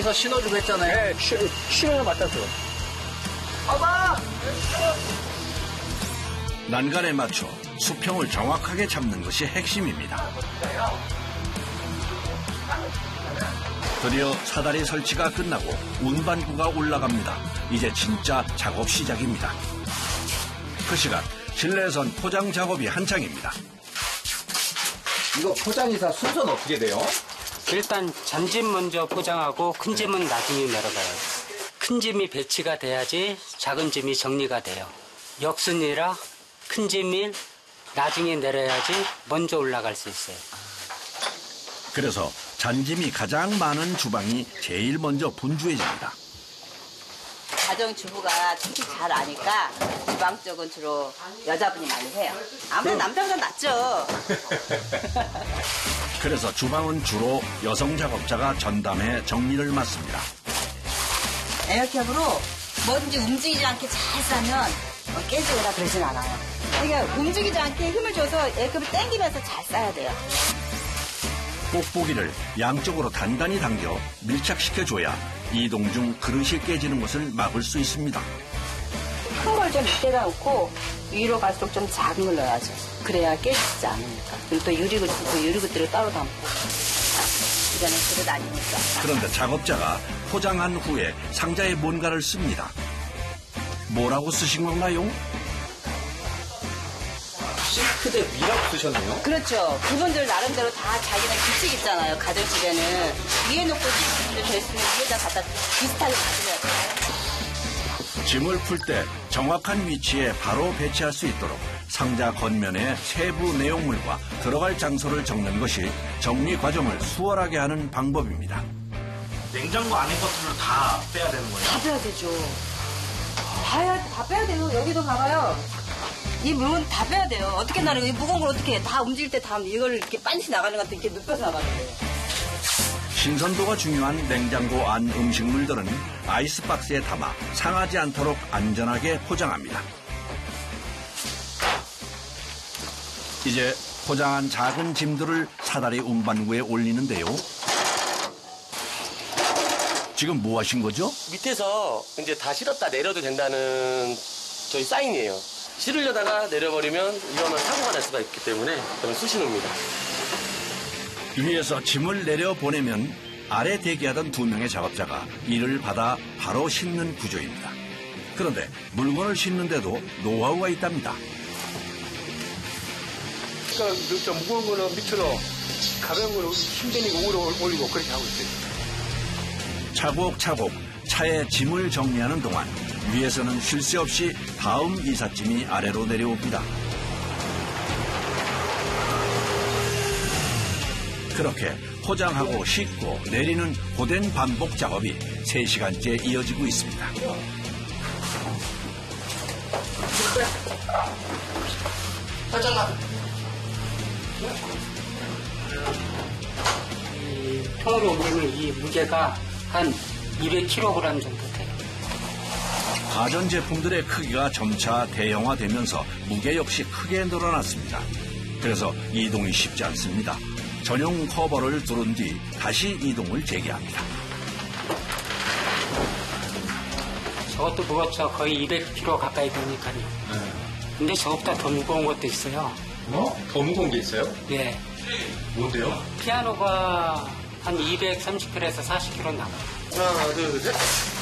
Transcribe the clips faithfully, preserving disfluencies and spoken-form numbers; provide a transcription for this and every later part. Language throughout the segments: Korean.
여기서 신어주고 했잖아요. 네, 쉬, 쉬면서 맞췄어. 봐봐! 난간에 맞춰 수평을 정확하게 잡는 것이 핵심입니다. 드디어 사다리 설치가 끝나고 운반구가 올라갑니다. 이제 진짜 작업 시작입니다. 그 시간 실내에선 포장 작업이 한창입니다. 이거 포장이사 순서는 어떻게 돼요? 일단 잔짐 먼저 포장하고 큰 짐은 나중에 내려가요. 큰 짐이 배치가 돼야지 작은 짐이 정리가 돼요. 역순이라 큰 짐이 나중에 내려야지 먼저 올라갈 수 있어요. 그래서 잔짐이 가장 많은 주방이 제일 먼저 분주해집니다. 가정주부가 특히 잘 아니까 주방 쪽은 주로 여자분이 많이 해요. 아무래도 남자보다 낫죠. 그래서 주방은 주로 여성 작업자가 전담해 정리를 맡습니다. 에어캡으로 뭐든지 움직이지 않게 잘 싸면 뭐 깨지거나 그러진 않아요. 그러니까 움직이지 않게 힘을 줘서 에어캡을 당기면서 잘 싸야 돼요. 뽁뽁이를 양쪽으로 단단히 당겨 밀착시켜줘야 이동 중 그릇이 깨지는 것을 막을 수 있습니다. 큰 걸 좀 밑에다 놓고 위로 갈수록 좀 작은 걸 넣어야죠. 그래야 깨지지 않으니까. 그리고 또 유리그릇, 그 유리그릇들을 따로 담고. 이거는 그릇 아니니까. 그런데 작업자가 포장한 후에 상자에 뭔가를 씁니다. 뭐라고 쓰신 건가요? 싱크대 미라고 쓰셨네요? 그렇죠. 그분들 나름대로 다 자기네 규칙 있잖아요. 가정집에는. 위에 놓고 싶은데 됐으면 위에다 갖다 비슷하게 가져야 돼요. 짐을 풀 때 정확한 위치에 바로 배치할 수 있도록 상자 겉면에 세부 내용물과 들어갈 장소를 적는 것이 정리 과정을 수월하게 하는 방법입니다. 냉장고 안에 것들을 다 빼야 되는 거예요? 다 빼야 되죠. 다, 해야, 다 빼야 돼요. 여기도 봐봐요. 이 물건 다 빼야 돼요. 어떻게 나는 이 무거운 걸 어떻게 해. 다 움직일 때 다 이걸 이렇게 반드시 나가는 것 같아. 이렇게 눕혀서 나가는 거예요. 신선도가 중요한 냉장고 안 음식물들은 아이스박스에 담아 상하지 않도록 안전하게 포장합니다. 이제 포장한 작은 짐들을 사다리 운반구에 올리는데요. 지금 뭐 하신 거죠? 밑에서 이제 다 실었다 내려도 된다는 저희 사인이에요. 실으려다가 내려버리면 이러면 사고가 날 수가 있기 때문에 저는 수신호입니다. 위에서 짐을 내려보내면 아래 대기하던 두 명의 작업자가 이를 받아 바로 싣는 구조입니다. 그런데 물건을 싣는데도 노하우가 있답니다. 그러니까 저 무거운 거는 밑으로 가벼운 거는 힘드니까 위로 올리고 그렇게 하고 있어요. 차곡차곡 차에 짐을 정리하는 동안 위에서는 쉴 새 없이 다음 이삿짐이 아래로 내려옵니다. 그렇게 포장하고 싣고 내리는 고된 반복 작업이 세 시간째 이어지고 있습니다. 이 통으로 옮기면 이 무게가 한 이백 킬로그램 정도 돼요. 가전제품들의 크기가 점차 대형화되면서 무게 역시 크게 늘어났습니다. 그래서 이동이 쉽지 않습니다. 전용 커버를 두른 뒤 다시 이동을 재개합니다. 저것도 무겁죠. 거의 이백 킬로그램 가까이 되니까요. 네. 근데 저것보다 더 무거운 것도 있어요. 뭐? 더 무거운 게 있어요? 예. 뭔데요? 피아노가 한 이백삼십 킬로그램에서 사십 킬로그램 나와요. 하나, 둘, 셋.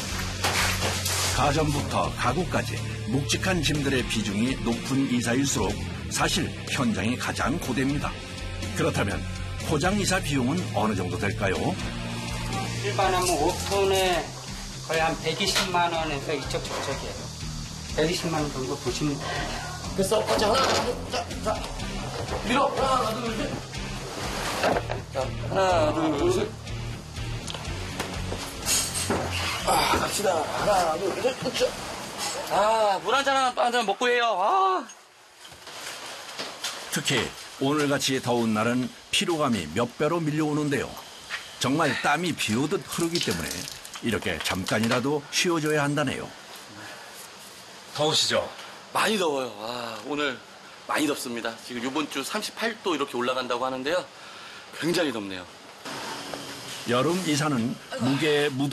가전부터 가구까지 묵직한 짐들의 비중이 높은 이사일수록 사실 현장이 가장 고됩니다. 그렇다면 포장이사 비용은 어느 정도 될까요? 일반하면 오 톤에 거의 한 백이십만 원에서 이쪽 저쪽이에요. 백이십만 원 정도 보시면 돼요. 됐어. 같이 하나, 둘, 자, 자. 밀어. 하나, 둘, 셋. 자, 하나, 둘, 셋. 아, 갑시다. 하나, 둘, 셋. 그쵸. 아, 물 한 잔, 한잔 먹고 해요. 아. 특히 오늘같이 더운 날은 피로감이 몇 배로 밀려오는데요. 정말 땀이 비 오듯 흐르기 때문에 이렇게 잠깐이라도 쉬어줘야 한다네요. 더우시죠? 많이 더워요. 아, 오늘 많이 덥습니다. 지금 이번 주 삼십팔 도 이렇게 올라간다고 하는데요. 굉장히 덥네요. 여름 이사는 무게에 묻어